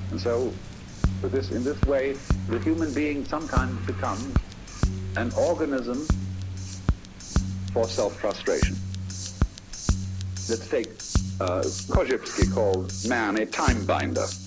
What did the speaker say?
And so, in this way, the human being sometimes becomes an organism for self-frustration. Let's take Korzybski called man a time binder.